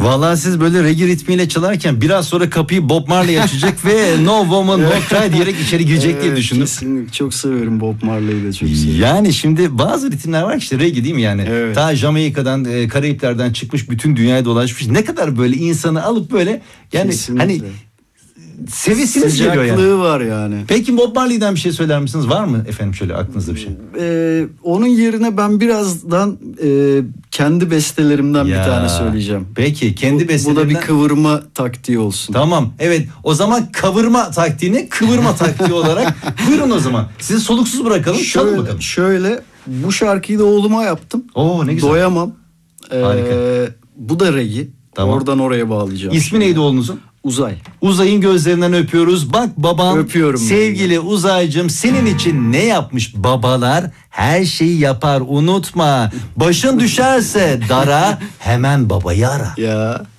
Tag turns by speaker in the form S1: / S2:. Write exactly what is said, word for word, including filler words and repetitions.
S1: Vallahi siz böyle reggae ritmiyle çalarken biraz sonra kapıyı Bob Marley açacak ve No Woman No Cry diyerek içeri girecek
S2: Evet,
S1: diye düşündüm.
S2: Kesinlikle çok severim, Bob Marley'i de çok severim.
S1: Yani şimdi bazı ritimler var işte reggae değil mi yani?
S2: Evet.
S1: Ta Jamaika'dan, e, Karayipler'den çıkmış, bütün dünyaya dolaşmış. Ne kadar böyle insanı alıp böyle yani
S2: Kesinlikle.
S1: hani sevesiniz geliyor yani.
S2: Sıcaklığı var yani.
S1: Peki Bob Marley'den bir şey söyler misiniz? Var mı efendim şöyle aklınızda bir şey?
S2: Ee, onun yerine ben birazdan e, kendi bestelerimden
S1: Ya,
S2: bir tane söyleyeceğim.
S1: Peki kendi
S2: bu,
S1: bestelerinden.
S2: bu da bir kıvırma taktiği olsun.
S1: Tamam, evet, o zaman kavurma taktiğini kıvırma taktiği olarak buyurun o zaman. Sizi soluksuz bırakalım, çalın
S2: Şöyle,
S1: bakalım.
S2: şöyle bu şarkıyı da oğluma yaptım.
S1: Oo, ne güzel.
S2: Doyamam. Ee,
S1: Harika.
S2: Bu da reggae.
S1: Tamam.
S2: Oradan oraya bağlayacağım.
S1: İsmi neydi oğlunuzun?
S2: Uzay.
S1: Uzay'ın gözlerinden öpüyoruz. Bak baban,
S2: Öpüyorum
S1: sevgili Uzay'cığım, senin için ne yapmış? Babalar her şeyi yapar, unutma. Başın düşerse dara, hemen babayı ara.
S2: Ya.